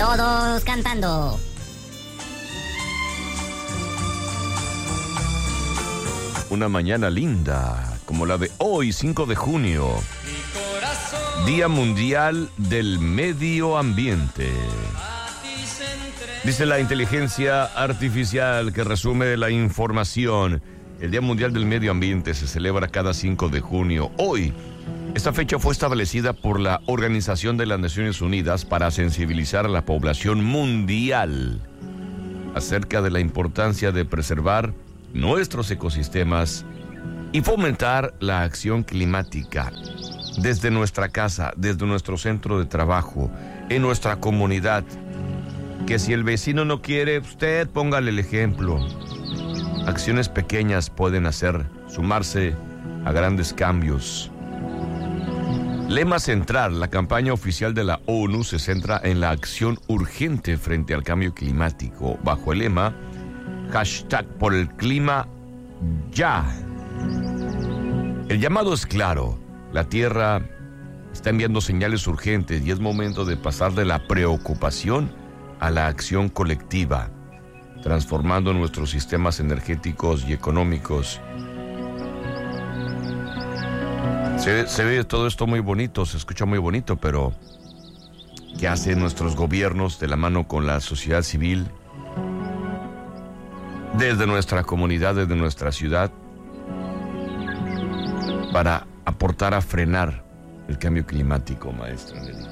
Todos cantando. Una mañana linda, como la de hoy, 5 de junio. Día Mundial del Medio Ambiente. Dice la inteligencia artificial que resume la información. El Día Mundial del Medio Ambiente se celebra cada 5 de junio. Hoy, esta fecha fue establecida por la Organización de las Naciones Unidas para sensibilizar a la población mundial acerca de la importancia de preservar nuestros ecosistemas y fomentar la acción climática desde nuestra casa, desde nuestro centro de trabajo, en nuestra comunidad. Que si el vecino no quiere, usted póngale el ejemplo. Acciones pequeñas pueden sumarse a grandes cambios. Lema central, la campaña oficial de la ONU se centra en la acción urgente frente al cambio climático, bajo el lema #por el clima ya. El llamado es claro, la Tierra está enviando señales urgentes y es momento de pasar de la preocupación a la acción colectiva, transformando nuestros sistemas energéticos y económicos. Se ve todo esto muy bonito, se escucha muy bonito, pero ¿qué hacen nuestros gobiernos de la mano con la sociedad civil? Desde nuestra comunidad, desde nuestra ciudad, para aportar a frenar el cambio climático, maestra Nelly.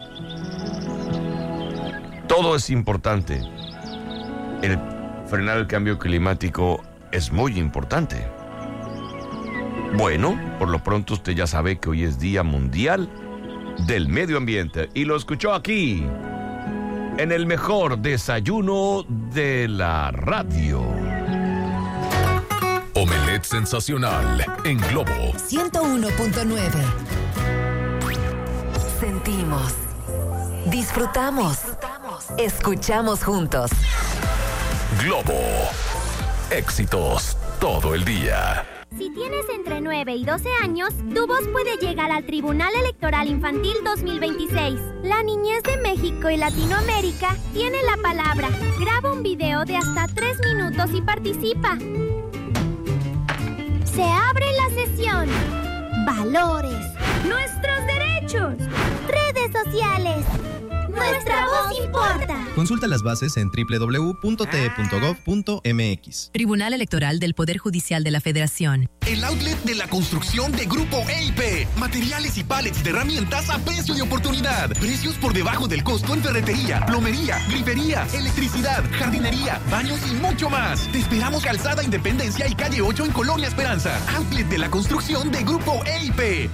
Todo es importante. El frenar el cambio climático es muy importante. Bueno, por lo pronto usted ya sabe que hoy es Día Mundial del Medio Ambiente y lo escuchó aquí, en el mejor desayuno de la radio. Omelette sensacional en Globo 101.9. Sentimos, disfrutamos, escuchamos juntos. Globo, éxitos todo el día. Si tienes entre 9 y 12 años, tu voz puede llegar al Tribunal Electoral Infantil 2026. La niñez de México y Latinoamérica tiene la palabra. Graba un video de hasta 3 minutos y participa. Se abre la sesión. Valores. Nuestros derechos. Redes sociales. Nuestra voz importa. Consulta las bases en www.te.gov.mx. Tribunal Electoral del Poder Judicial de la Federación. El outlet de la construcción de Grupo EIP. Materiales y pallets de herramientas a precio de oportunidad. Precios por debajo del costo en ferretería, plomería, griferías, electricidad, jardinería, baños y mucho más. Te esperamos Calzada Independencia y Calle 8 en Colonia Esperanza. Outlet de la construcción de Grupo EIP.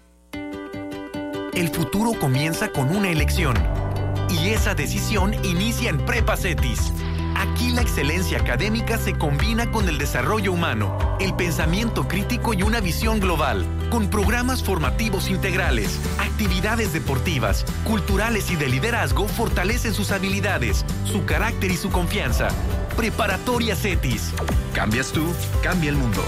El futuro comienza con una elección. Y esa decisión inicia en Prepa Cetis. Aquí la excelencia académica se combina con el desarrollo humano, el pensamiento crítico y una visión global, con programas formativos integrales, actividades deportivas, culturales y de liderazgo fortalecen sus habilidades, su carácter y su confianza. Preparatoria Cetis. Cambias tú, cambia el mundo.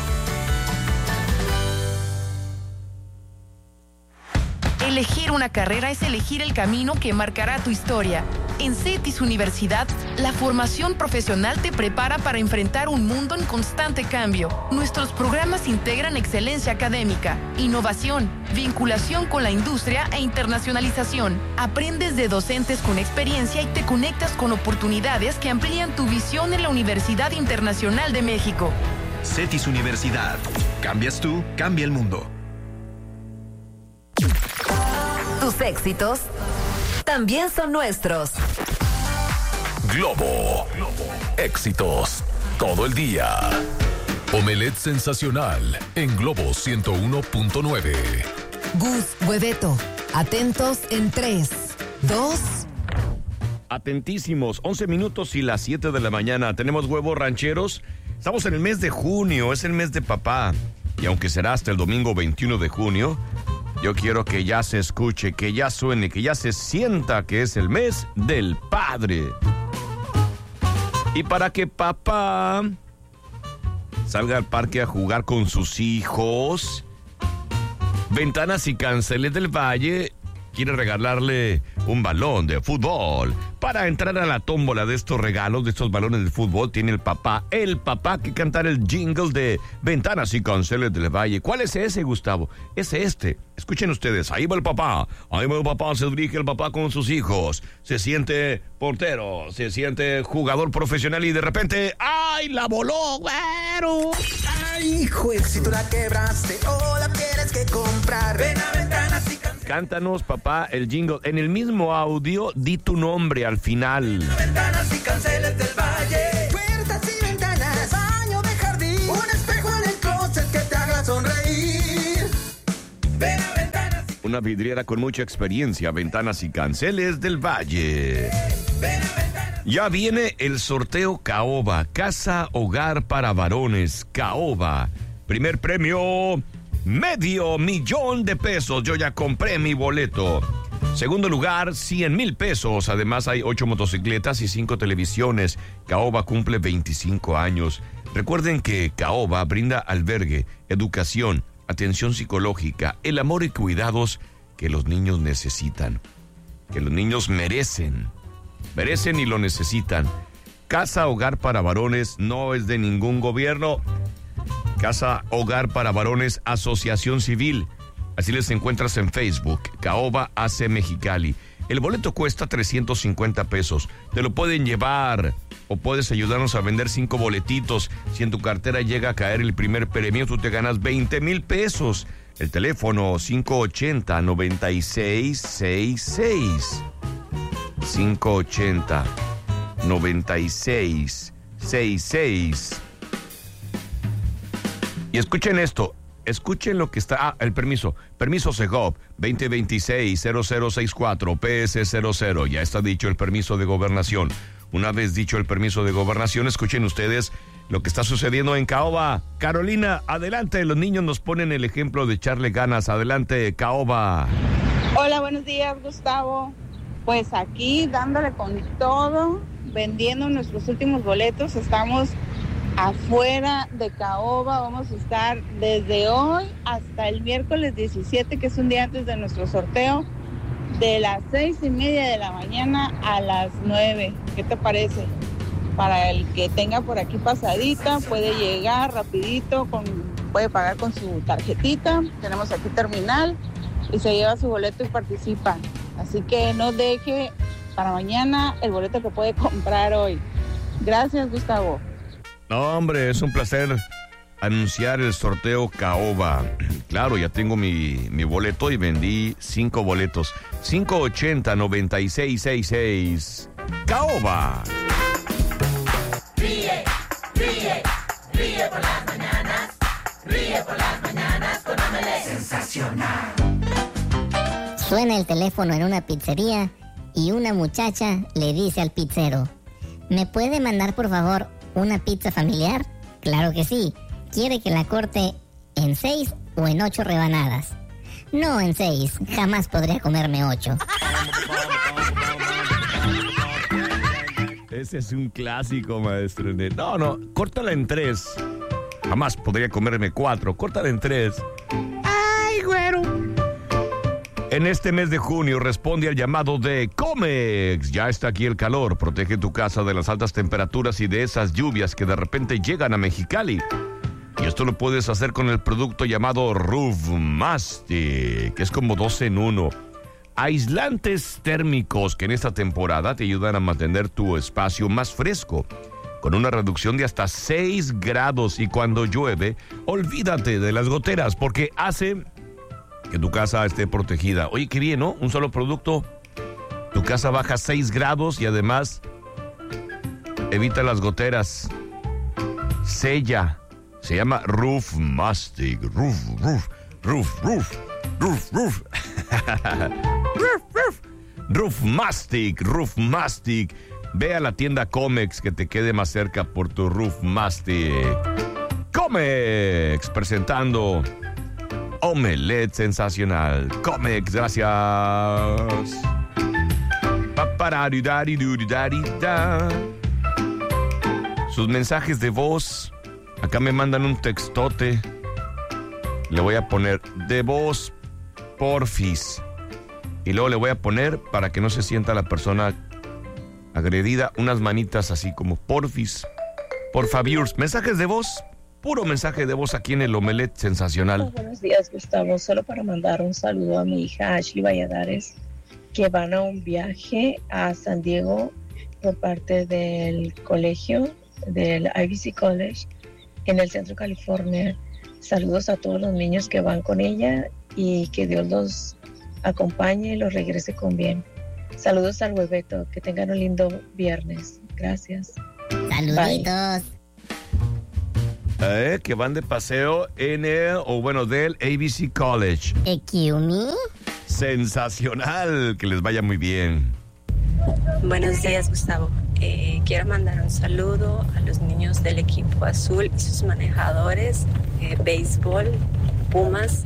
Elegir una carrera es elegir el camino que marcará tu historia. En CETIS Universidad, la formación profesional te prepara para enfrentar un mundo en constante cambio. Nuestros programas integran excelencia académica, innovación, vinculación con la industria e internacionalización. Aprendes de docentes con experiencia y te conectas con oportunidades que amplían tu visión en la Universidad Internacional de México. CETIS Universidad. Cambias tú, cambia el mundo. Tus éxitos también son nuestros. Globo, éxitos todo el día. Omelette sensacional en Globo 101.9. Gus, Hueveto, atentos en 3, 2. Atentísimos, 11 minutos y las 7 de la mañana. Tenemos huevos rancheros. Estamos en el mes de junio, es el mes de papá. Y aunque será hasta el domingo 21 de junio, yo quiero que ya se escuche, que ya suene, que ya se sienta que es el mes del padre. Y para que papá salga al parque a jugar con sus hijos, Ventanas y Canceles del Valle quiere regalarle un balón de fútbol. Para entrar a la tómbola de estos regalos, de estos balones de fútbol, tiene el papá que cantar el jingle de Ventanas y Canceles del Valle. ¿Cuál es ese, Gustavo? Es este. Escuchen ustedes, ahí va el papá, se dirige el papá con sus hijos. Se siente portero, se siente jugador profesional y de repente, ¡ay, la voló, güero! ¡Ay, hijo, si tú la quebraste o la tienes que comprar! Ven a Ventanas y Canceles. Cántanos, papá, el jingle. En el mismo audio, di tu nombre al final. Ventanas y Canceles del Valle. Puertas y ventanas, baño de jardín, un espejo en el closet que te haga sonreír. Ven a Ventanas y... Una vidriera con mucha experiencia, Ventanas y Canceles del Valle. Ven a Ventanas. Ya viene el sorteo Caoba, Casa Hogar para Varones, Caoba. Primer premio, $500,000. Yo ya compré mi boleto. Segundo lugar, $100,000. Además hay 8 motocicletas y 5 televisiones. Caoba cumple 25 años. Recuerden que Caoba brinda albergue, educación, atención psicológica, el amor y cuidados que los niños necesitan, que los niños merecen y lo necesitan. Casa Hogar para Varones no es de ningún gobierno. Casa Hogar para Varones, Asociación Civil. Así les encuentras en Facebook, Caoba AC Mexicali. El boleto cuesta $350. Te lo pueden llevar o puedes ayudarnos a vender 5 boletitos. Si en tu cartera llega a caer el primer premio, tú te ganas $20,000. El teléfono 580-9666. 580-9666. Y escuchen esto. Escuchen lo que está... el permiso. Permiso Segov 2026-0064 PS00. Ya está dicho el permiso de gobernación. Una vez dicho el permiso de gobernación, escuchen ustedes lo que está sucediendo en Caoba. Carolina, adelante. Los niños nos ponen el ejemplo de echarle ganas. Adelante, Caoba. Hola, buenos días, Gustavo. Pues aquí dándole con todo, vendiendo nuestros últimos boletos. Estamos afuera de Caoba. Vamos a estar desde hoy hasta el miércoles 17, que es un día antes de nuestro sorteo, de las 6:30 de la mañana a las 9. ¿Qué te parece? Para el que tenga por aquí pasadita, puede llegar rapidito, puede pagar con su tarjetita. Tenemos aquí terminal y se lleva su boleto y participa. Así que no deje para mañana el boleto que puede comprar hoy. Gracias, Gustavo. No, hombre, es un placer anunciar el sorteo Caoba. Claro, ya tengo mi boleto y vendí 5 boletos. 580-9666. Caoba. Ríe, ríe, ríe por las mañanas. Ríe por las mañanas con Omelette. Sensacional. Suena el teléfono en una pizzería y una muchacha le dice al pizzero: ¿me puede mandar por favor una pizza familiar? Claro que sí. ¿Quiere que la corte en 6 o en 8 rebanadas? No, en 6. Jamás podría comerme 8. Ese es un clásico, maestro. No, córtala en 3. Jamás podría comerme 4. Córtala en 3. ¡Ay, güero! En este mes de junio responde al llamado de Comex. Ya está aquí el calor. Protege tu casa de las altas temperaturas y de esas lluvias que de repente llegan a Mexicali. Y esto lo puedes hacer con el producto llamado Roof Mastic, que es como 2 en 1. Aislantes térmicos que en esta temporada te ayudan a mantener tu espacio más fresco, con una reducción de hasta 6 grados. Y cuando llueve, olvídate de las goteras, porque hace que tu casa esté protegida. Oye, qué bien, ¿no? Un solo producto, tu casa baja 6 grados y además evita las goteras. Sella. Se llama Roof Mastic. Roof Mastic. Ve a la tienda Comex que te quede más cerca por tu Roof Mastic. Comex presentando Omelette Sensacional. Comex, gracias. Sus mensajes de voz. Acá me mandan un textote. Le voy a poner de voz, porfis. Y luego le voy a poner, para que no se sienta la persona agredida, unas manitas así como porfis, por favor. Mensajes de voz, puro mensaje de voz aquí en el Omelette Sensacional. Oh, buenos días, Gustavo. Solo para mandar un saludo a mi hija Ashley Valladares, que van a un viaje a San Diego por parte del colegio, del IBC College, en el centro de California. Saludos a todos los niños que van con ella y que Dios los acompañe y los regrese con bien. Saludos al Hueveto, que tengan un lindo viernes. Gracias. Saluditos. Que van de paseo en del ABC College. ¿Excuse me? Sensacional, que les vaya muy bien. Buenos días, Gustavo. Quiero mandar un saludo a los niños del equipo azul y sus manejadores, béisbol, Pumas,